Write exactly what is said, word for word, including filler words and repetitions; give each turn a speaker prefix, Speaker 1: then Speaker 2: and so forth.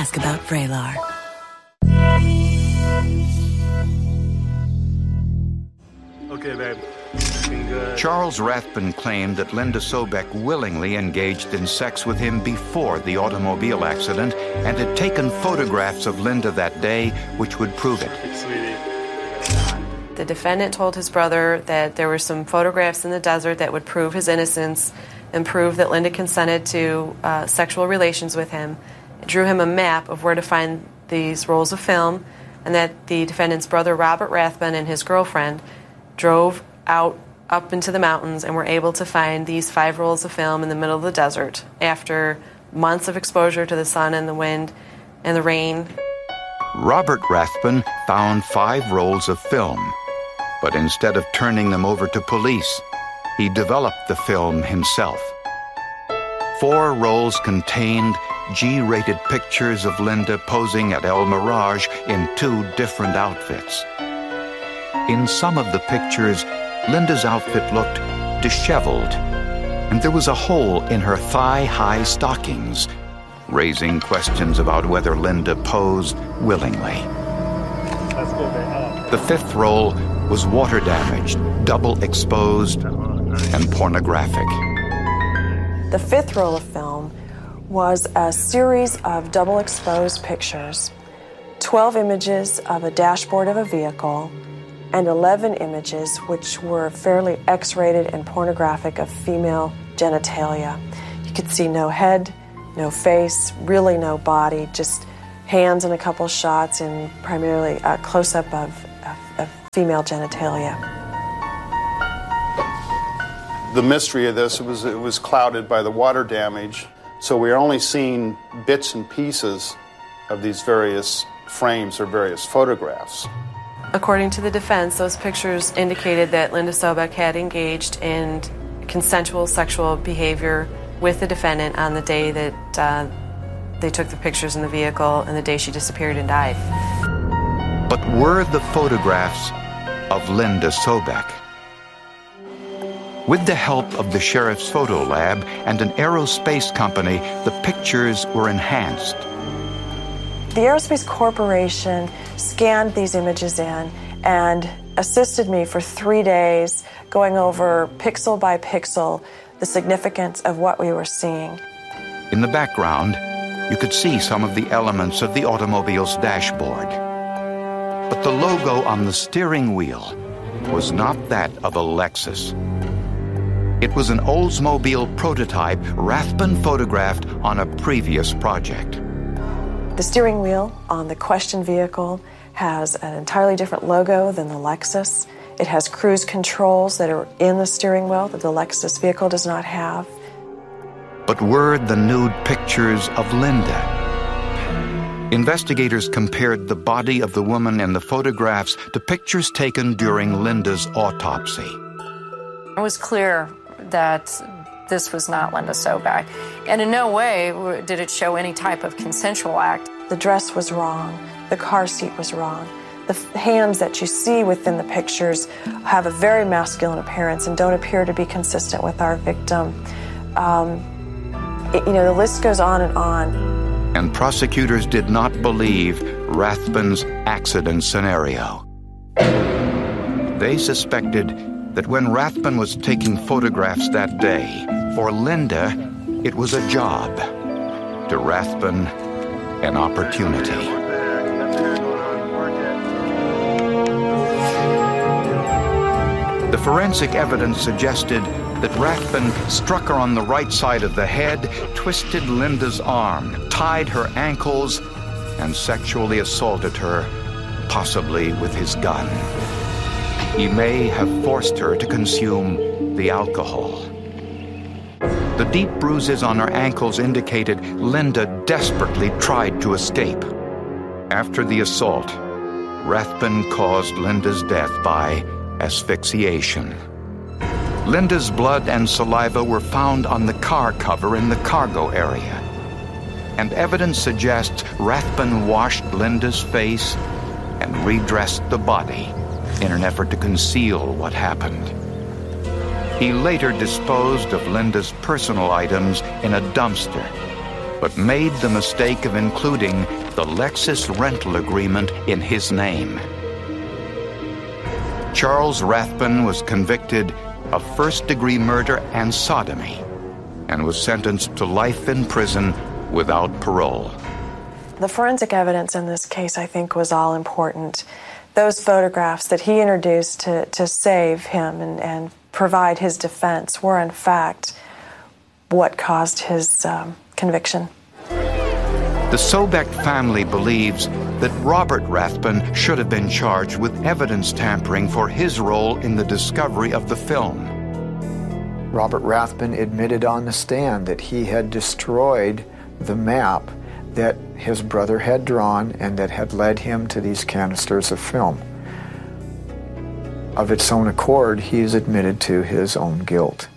Speaker 1: ask about Vraylar.
Speaker 2: Okay, babe. Looking good.
Speaker 3: Charles Rathbun claimed that Linda Sobek willingly engaged in sex with him before the automobile accident and had taken photographs of Linda that day which would prove it.
Speaker 2: Sweetie.
Speaker 4: The defendant told his brother that there were some photographs in the desert that would prove his innocence and prove that Linda consented to uh, sexual relations with him. It drew him a map of where to find these rolls of film, and that the defendant's brother Robert Rathbun and his girlfriend drove out up into the mountains and were able to find these five rolls of film in the middle of the desert after months of exposure to the sun and the wind and the rain.
Speaker 3: Robert Rathbun found five rolls of film, but instead of turning them over to police, he developed the film himself. Four rolls contained G-rated pictures of Linda posing at El Mirage in two different outfits. In some of the pictures, Linda's outfit looked disheveled, and there was a hole in her thigh-high stockings, raising questions about whether Linda posed willingly.
Speaker 2: That's good, babe.
Speaker 3: The fifth roll was water-damaged, double-exposed, and pornographic.
Speaker 5: The fifth roll of film was a series of double-exposed pictures, twelve images of a dashboard of a vehicle, and eleven images which were fairly X-rated and pornographic of female genitalia. You could see no head, no face, really no body, just hands and a couple shots and primarily a close-up of, of, of female genitalia.
Speaker 6: The mystery of this, it was, it was clouded by the water damage, so we are only seeing bits and pieces of these various frames or various photographs.
Speaker 4: According to the defense, those pictures indicated that Linda Sobek had engaged in consensual sexual behavior with the defendant on the day that uh, they took the pictures in the vehicle and the day she disappeared and died.
Speaker 3: But were the photographs of Linda Sobek? With the help of the Sheriff's Photo Lab and an aerospace company, the pictures were enhanced.
Speaker 5: The Aerospace Corporation scanned these images in and assisted me for three days going over pixel by pixel the significance of what we were seeing.
Speaker 3: In the background, you could see some of the elements of the automobile's dashboard. But the logo on the steering wheel was not that of a Lexus. It was an Oldsmobile prototype Rathbun photographed on a previous project.
Speaker 5: The steering wheel on the question vehicle has an entirely different logo than the Lexus. It has cruise controls that are in the steering wheel that the Lexus vehicle does not have.
Speaker 3: But were the nude pictures of Linda? Investigators compared the body of the woman in the photographs to pictures taken during Linda's autopsy.
Speaker 7: It was clear that this was not Linda Sobek, and in no way did it show any type of consensual act.
Speaker 5: The dress was wrong. The car seat was wrong. The f- hands that you see within the pictures have a very masculine appearance and don't appear to be consistent with our victim. Um, it, you know, the list goes on and on.
Speaker 3: And prosecutors did not believe Rathbun's accident scenario. They suspected that when Rathbun was taking photographs that day, for Linda, it was a job. To Rathbun, an opportunity. The forensic evidence suggested that Rathbun struck her on the right side of the head, twisted Linda's arm, tied her ankles, and sexually assaulted her, possibly with his gun. He may have forced her to consume the alcohol. The deep bruises on her ankles indicated Linda desperately tried to escape. After the assault, Rathbun caused Linda's death by asphyxiation. Linda's blood and saliva were found on the car cover in the cargo area, and evidence suggests Rathbun washed Linda's face and redressed the body in an effort to conceal what happened. He later disposed of Linda's personal items in a dumpster but made the mistake of including the Lexus rental agreement in his name. Charles Rathbun was convicted of first-degree murder and sodomy and was sentenced to life in prison without parole.
Speaker 5: The forensic evidence in this case, I think, was all important. Those photographs that he introduced to, to save him and, and provide his defense were, in fact, what caused his um, conviction.
Speaker 3: The Sobek family believes that Robert Rathbun should have been charged with evidence tampering for his role in the discovery of the film.
Speaker 1: Robert Rathbun admitted on the stand that he had destroyed the map that his brother had drawn and that had led him to these canisters of film. Of its own accord, he has admitted to his own guilt.